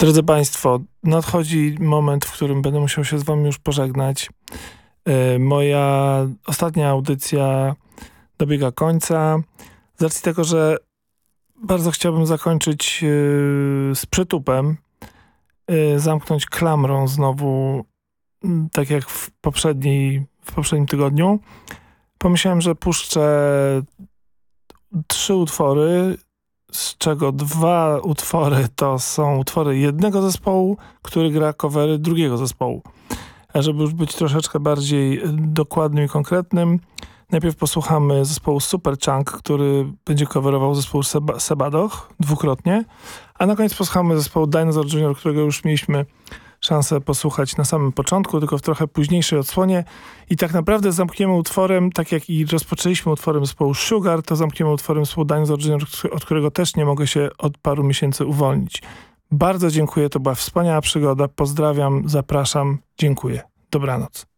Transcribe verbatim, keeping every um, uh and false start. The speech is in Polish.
Drodzy Państwo, nadchodzi moment, w którym będę musiał się z Wami już pożegnać. Yy, moja ostatnia audycja dobiega końca. Z racji tego, że bardzo chciałbym zakończyć yy, z przytupem, yy, zamknąć klamrą znowu, yy, tak jak w, poprzedniej, w poprzednim tygodniu. Pomyślałem, że puszczę trzy utwory, z czego dwa utwory to są utwory jednego zespołu, który gra covery drugiego zespołu. A żeby już być troszeczkę bardziej dokładnym i konkretnym, najpierw posłuchamy zespołu Superchunk, który będzie coverował zespół Seba- Sebadoh dwukrotnie, a na koniec posłuchamy zespołu Dinosaur Junior, którego już mieliśmy szansę posłuchać na samym początku, tylko w trochę późniejszej odsłonie. I tak naprawdę zamkniemy utworem, tak jak i rozpoczęliśmy utworem zespołu Sugar, to zamkniemy utworem zespołu Dinosaur Junior, od którego też nie mogę się od paru miesięcy uwolnić. Bardzo dziękuję, to była wspaniała przygoda. Pozdrawiam, zapraszam, dziękuję. Dobranoc.